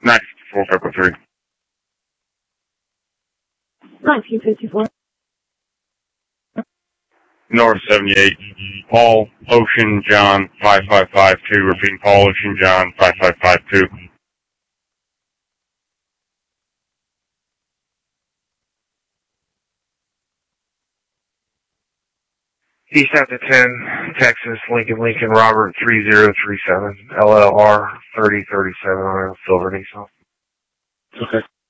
Nice. 4503. 1954. North 78. Paul Ocean John 5552. Repeating Paul Ocean John 5552. East after 10, Texas, Lincoln, Robert 3037, LLR 3037 on Silver Nissan. Okay.